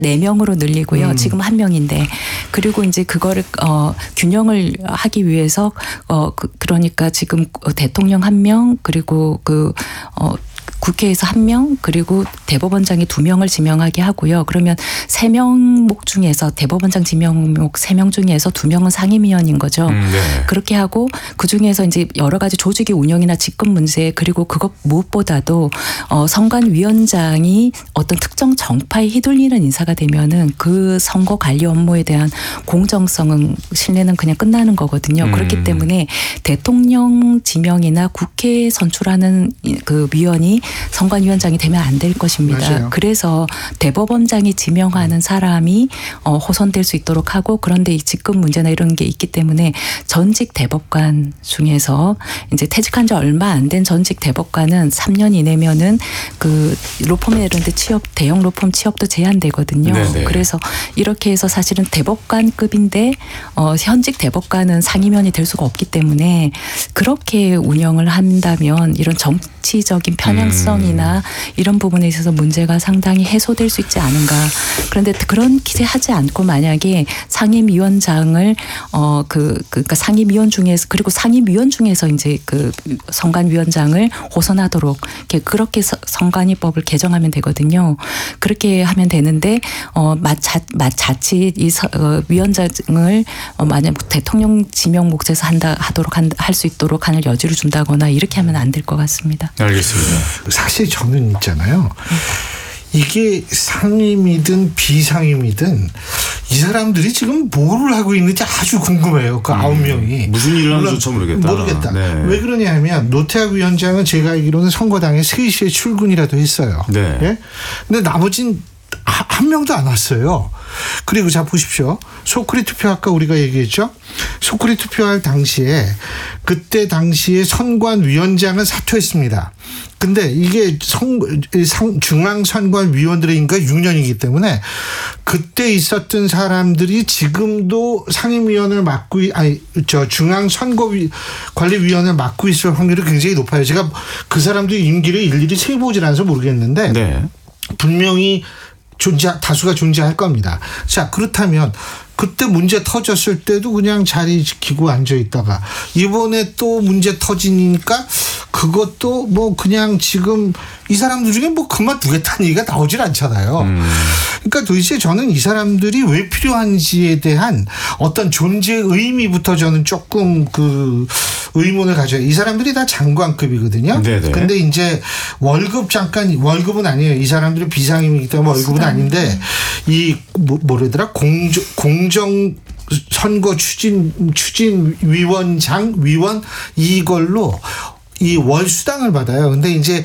4명으로 늘리고요. 지금 1명인데. 그리고 이제 그거를 균형을 하기 위해서 그러니까 지금 대통령 1명 그리고 국회에서 1명 그리고 대법원장이 2명을 지명하게 하고요. 그러면 3명목 중에서 대법원장 지명목 3명 중에서 2명은 상임위원인 거죠. 네. 그렇게 하고 그중에서 이제 여러 가지 조직의 운영이나 직급 문제 그리고 그것 무엇보다도 선관위원장이 어떤 특정 정파에 휘둘리는 인사가 되면은 그 선거 관리 업무에 대한 공정성은 신뢰는 그냥 끝나는 거거든요. 그렇기 때문에 대통령 지명이나 국회에 선출하는 그 위원이 선관위원장이 되면 안 될 것입니다. 맞아요. 그래서 대법원장이 지명하는 사람이 호선될 수 있도록 하고 그런데 이 직급 문제나 이런 게 있기 때문에 전직 대법관 중에서 이제 퇴직한 지 얼마 안 된 전직 대법관은 3년 이내면은 그 로펌에 이런 데 대형 로펌 취업도 제한되거든요. 네네. 그래서 이렇게 해서 사실은 대법관급인데 현직 대법관은 상임위원이 될 수가 없기 때문에 그렇게 운영을 한다면 이런 정치적인 편향성이나 이런 부분에 있어서 문제가 상당히 해소될 수 있지 않은가. 그런데 그런 기세 하지 않고 만약에 상임위원장을 그러니까 상임위원 중에서 그리고 상임위원 중에서 이제 그 선관위원장을 호선하도록 그렇게 선관위법을 개정하면 되거든요. 그렇게 하면 되는데 자칫 이 위원장을 만약 대통령 지명 목적에서 할 수 있도록 하는 여지를 준다거나 이렇게 하면 안 될 것 같습니다. 알겠습니다. 사실 저는 있잖아요. 이게 상임이든 비상임이든 이 사람들이 지금 뭐를 하고 있는지 아주 궁금해요. 그 9명이. 무슨 일을 하는지조차 모르겠다. 네. 왜 그러냐 하면 노태학 위원장은 제가 알기로는 선거당에 3시에 출근이라도 했어요. 네. 예? 근데 나머진 한 명도 안 왔어요. 그리고 자 보십시오. 소쿠리 투표 아까 우리가 얘기했죠. 소쿠리 투표할 당시에 그때 당시에 선관위원장은 사퇴했습니다. 근데 이게 중앙선관위원들의 임기가 6년이기 때문에 그때 있었던 사람들이 지금도 중앙선거관리위원을 맡고 있을 확률이 굉장히 높아요. 제가 그 사람들의 임기를 일일이 세보질 않아서 모르겠는데 네. 분명히 다수가 존재할 겁니다. 자, 그렇다면 그때 문제 터졌을 때도 그냥 자리 지키고 앉아 있다가 이번에 또 문제 터지니까 그것도 뭐 그냥 지금 이 사람들 중에 뭐 그만두겠다는 얘기가 나오질 않잖아요. 그러니까 도대체 저는 이 사람들이 왜 필요한지에 대한 어떤 존재의 의미부터 저는 조금 그 의문을 가져요. 이 사람들이 다 장관급이거든요. 네네. 근데 이제 월급은 아니에요. 이 사람들이 비상임이기 때문에 월급은 아닌데 이 뭐래더라 공정 선거 위원 이걸로 이 월 수당을 받아요. 근데 이제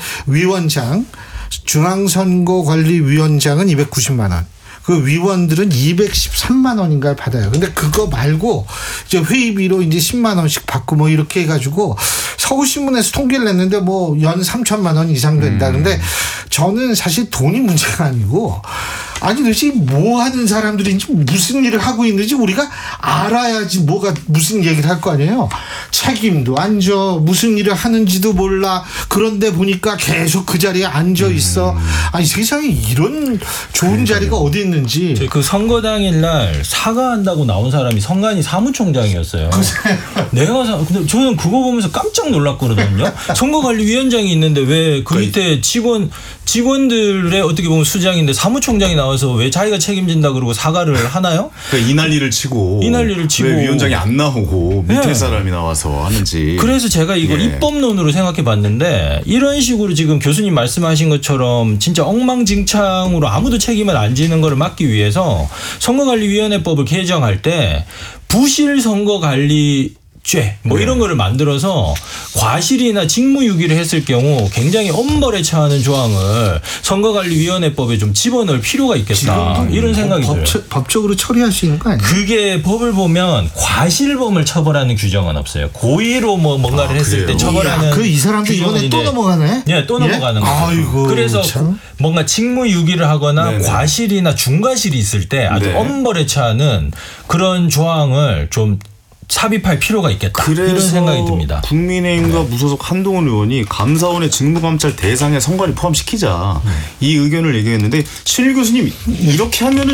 중앙선거관리위원장은 290만 원. 그 위원들은 213만 원인가를 받아요. 근데 그거 말고 이제 회의비로 이제 10만 원씩 받고 뭐 이렇게 해가지고 서울신문에서 통계를 냈는데 뭐 연 3천만 원 이상 된다. 근데 저는 사실 돈이 문제가 아니고 아니 도대체 뭐 하는 사람들인지 무슨 일을 하고 있는지 우리가 알아야지 무슨 얘기를 할 거 아니에요. 책임도 안 져. 무슨 일을 하는지도 몰라. 그런데 보니까 계속 그 자리에 앉아 있어. 아니 세상에 이런 좋은 자리가 어디 있는지. 그 선거 당일날 사과한다고 나온 사람이 선관위 사무총장이었어요. 근데 저는 그거 보면서 깜짝 놀랐거든요. 선거관리위원장이 있는데 왜 그 밑에 직원들의 어떻게 보면 수장인데 사무총장이 나와서 왜 자기가 책임진다 그러고 사과를 하나요? 그러니까 이 난리를 치고 왜 위원장이 안 나오고 밑에 사람이 나와서 하는지. 그래서 제가 이걸 입법론으로 생각해 봤는데 이런 식으로 지금 교수님 말씀하신 것처럼 진짜 엉망진창으로 아무도 책임을 안 지는 거를 막기 위해서 선거관리위원회법을 개정할 때 부실 선거관리 이런 거를 만들어서 과실이나 직무유기를 했을 경우 굉장히 엄벌에 처하는 조항을 선거관리위원회법에 좀 집어넣을 필요가 있겠다. 이런 생각이 들어요. 법적으로 처리할 수 있는 거 아니에요? 그게 법을 보면 과실범을 처벌하는 규정은 없어요. 고의로 뭔가를 했을 때 처벌하는. 이 사람들 이번에 또 넘어가네? 네, 또 넘어가는 거예요. 아이고, 그래서 참. 뭔가 직무유기를 하거나 과실이나 중과실이 있을 때 아주 엄벌에 처하는 그런 조항을 좀 삽입할 필요가 있겠다. 이런 생각이 듭니다. 국민의힘과 무소속 한동훈 의원이 감사원의 직무감찰 대상에 선관위 포함시키자 이 의견을 얘기했는데 신일 교수님 이렇게 하면은